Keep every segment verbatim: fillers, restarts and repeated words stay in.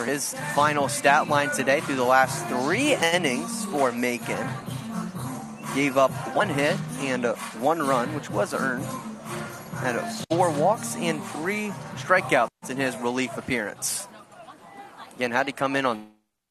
his final stat line today through the last three innings for Macon. Gave up one hit and one run, which was earned. Had four walks and three strikeouts in his relief appearance. Again, had to come in on...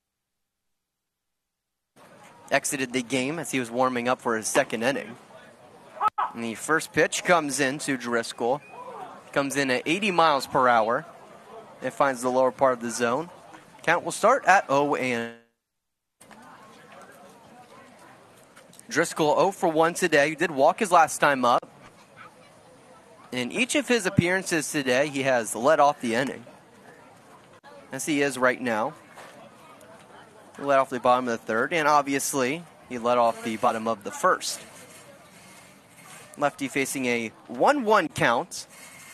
Exited the game as he was warming up for his second inning. And the first pitch comes in to Driscoll. Comes in at eighty miles per hour. It finds the lower part of the zone. Count will start at oh and Driscoll oh for one today. He did walk his last time up. In each of his appearances today, he has led off the inning, as he is right now. He led off the bottom of the third, and obviously, he led off the bottom of the first. Lefty facing a one one count.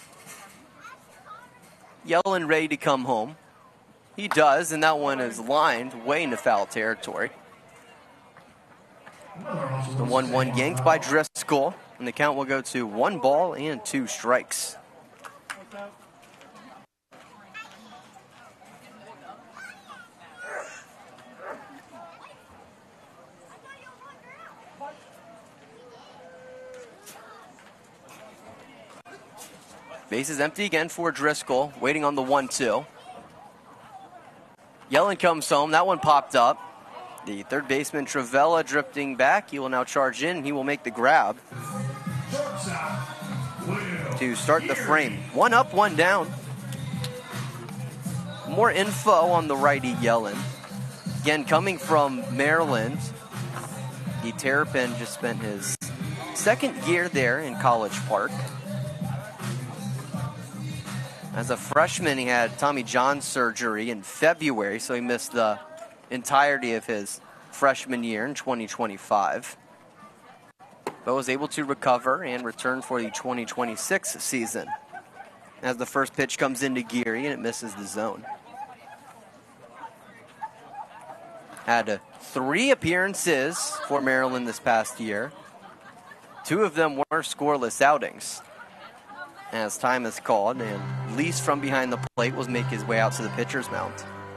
Yellen ready to come home. He does, and that one is lined way into foul territory. The one one yanked by Driscoll, and the count will go to one ball and two strikes. Base is empty again for Driscoll, waiting on the one two. Yellen comes home. That one popped up. The third baseman, Travella, drifting back. He will now charge in, and he will make the grab to start the frame. One up, one down. More info on the righty, Yellen. Again, coming from Maryland, the Terrapin just spent his second year there in College Park. As a freshman, he had Tommy John surgery in February, so he missed the entirety of his freshman year in twenty twenty-five. But was able to recover and return for the twenty twenty-six season. As the first pitch comes into Geary and it misses the zone. Had three appearances for Maryland this past year. Two of them were scoreless outings. As time is called, and Lease from behind the plate will make his way out to the pitcher's mound.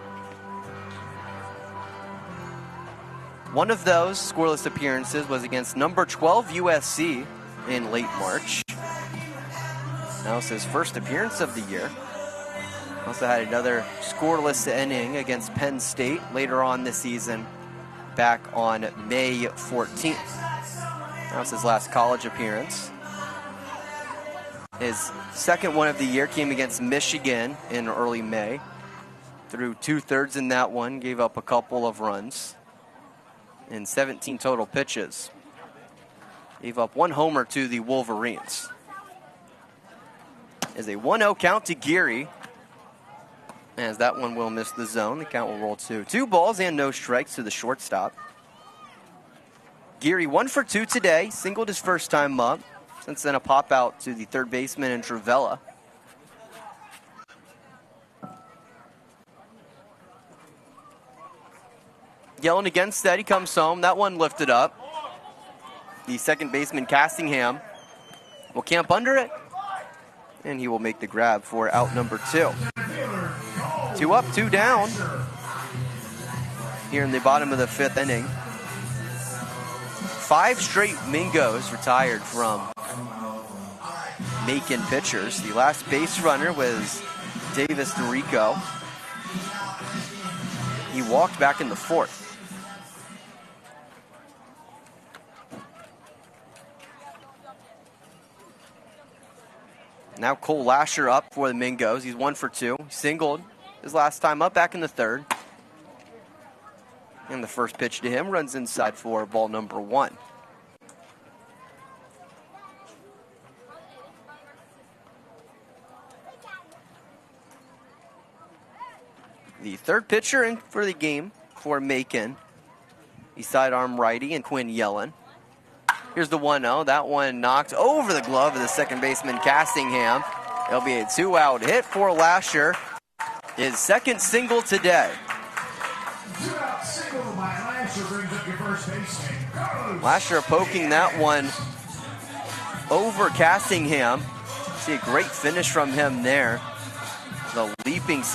One of those scoreless appearances was against number twelve U S C in late March. That was his first appearance of the year. Also had another scoreless inning against Penn State later on this season, back on May fourteenth. That was his last college appearance. His second one of the year came against Michigan in early May. Threw two-thirds in that one, gave up a couple of runs in seventeen total pitches. Gave up one homer to the Wolverines. Is a one oh count to Geary. As that one will miss the zone. The count will roll to two balls and no strikes to the shortstop. Geary one for two today. Singled his first time up. Since then, a pop out to the third baseman in Travella. Yelling against that, he comes home. That one lifted up. The second baseman, Castingham, will camp under it, and he will make the grab for out number two. Two up, two down here in the bottom of the fifth inning. Five straight Mingos retired from Macon pitchers. The last base runner was Davis DeRico. He walked back in the fourth. Now Cole Lasher up for the Mingos. He's one for two. He singled his last time up back in the third. And the first pitch to him runs inside for ball number one. The third pitcher in for the game for Macon, the sidearm righty, and Quinn Yellen. Here's the one oh. That one knocked over the glove of the second baseman, Castingham. It'll be a two-out hit for Lasher. His second single today. Two-out single by Lasher brings up your first baseman. Lasher poking that one over Castingham. See a great finish from him there. The leaping